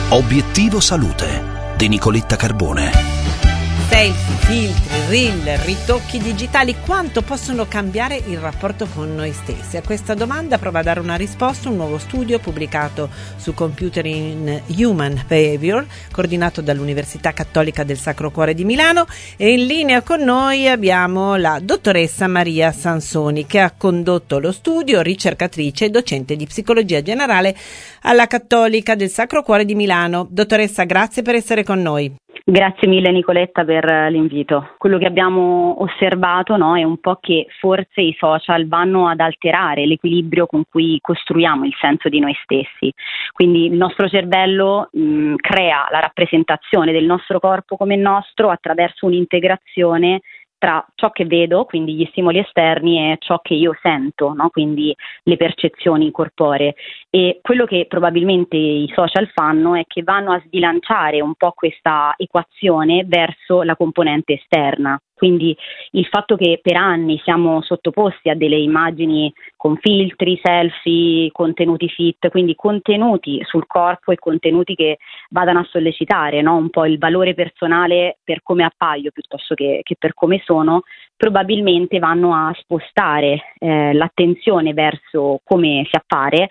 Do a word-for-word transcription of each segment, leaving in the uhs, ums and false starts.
Obiettivo Salute di Nicoletta Carbone. Selfie, filtri, reel, ritocchi digitali, quanto possono cambiare il rapporto con noi stessi? A questa domanda prova a dare una risposta un nuovo studio pubblicato su Computer in Human Behavior, coordinato dall'Università Cattolica del Sacro Cuore di Milano, e in linea con noi abbiamo la dottoressa Maria Sansoni, che ha condotto lo studio, ricercatrice e docente di psicologia generale alla Cattolica del Sacro Cuore di Milano. Dottoressa, grazie per essere con noi. Grazie mille Nicoletta per l'invito. Quello che abbiamo osservato, no, è un po' che forse i social vanno ad alterare l'equilibrio con cui costruiamo il senso di noi stessi. Quindi il nostro cervello mh, crea la rappresentazione del nostro corpo come nostro attraverso un'integrazione tra ciò che vedo, quindi gli stimoli esterni, e ciò che io sento, no? Quindi le percezioni corporee. E quello che probabilmente i social fanno è che vanno a sbilanciare un po' questa equazione verso la componente esterna. Quindi il fatto che per anni siamo sottoposti a delle immagini con filtri, selfie, contenuti fit, quindi contenuti sul corpo e contenuti che vadano a sollecitare, no? Un po' il valore personale per come appaio piuttosto che, che per come sono, probabilmente vanno a spostare eh, l'attenzione verso come si appare,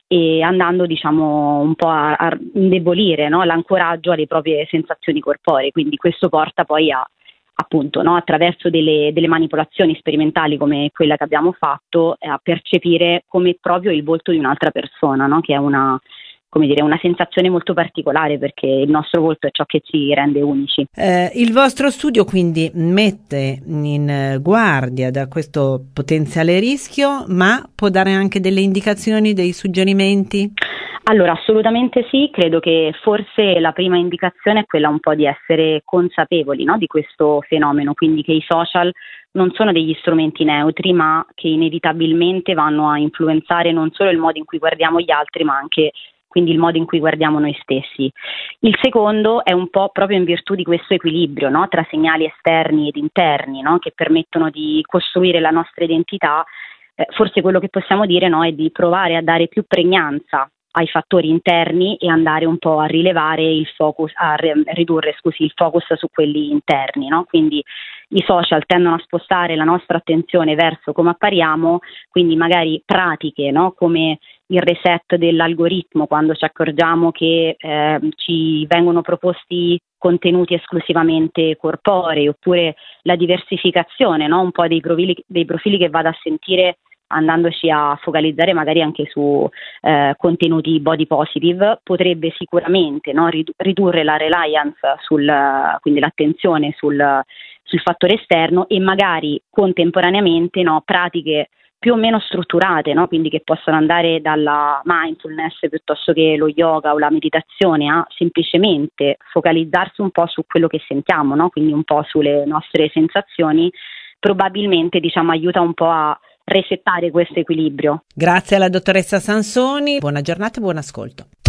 e andando diciamo un po' a, a indebolire, no? L'ancoraggio alle proprie sensazioni corporee. Quindi questo porta poi a appunto, no, attraverso delle, delle manipolazioni sperimentali come quella che abbiamo fatto, eh, a percepire come proprio il volto di un'altra persona, no? Che è una, come dire, una sensazione molto particolare, perché il nostro volto è ciò che ci rende unici. Eh, il vostro studio quindi mette in guardia da questo potenziale rischio, ma può dare anche delle indicazioni, dei suggerimenti? Allora, assolutamente sì, credo che forse la prima indicazione è quella un po' di essere consapevoli, no, di questo fenomeno, quindi che i social non sono degli strumenti neutri, ma che inevitabilmente vanno a influenzare non solo il modo in cui guardiamo gli altri, ma anche quindi il modo in cui guardiamo noi stessi. Il secondo è un po' proprio in virtù di questo equilibrio, no, tra segnali esterni ed interni, no, che permettono di costruire la nostra identità. Eh, forse quello che possiamo dire, no, è di provare a dare più pregnanza ai fattori interni e andare un po' a rilevare il focus, a ridurre scusi, il focus su quelli interni, no? Quindi i social tendono a spostare la nostra attenzione verso come appariamo, quindi magari pratiche, no? Come il reset dell'algoritmo, quando ci accorgiamo che eh, ci vengono proposti contenuti esclusivamente corporei, oppure la diversificazione, no? Un po' dei profili, dei profili che vado a sentire, andandoci a focalizzare magari anche su eh, contenuti body positive, potrebbe sicuramente, no, ridurre la reliance sul, quindi l'attenzione sul, sul fattore esterno, e magari contemporaneamente, no, pratiche più o meno strutturate, no? Quindi che possono andare dalla mindfulness piuttosto che lo yoga o la meditazione, a semplicemente focalizzarsi un po' su quello che sentiamo, no? Quindi un po' sulle nostre sensazioni, probabilmente diciamo aiuta un po' a resettare questo equilibrio. Grazie alla dottoressa Sansoni, buona giornata e buon ascolto.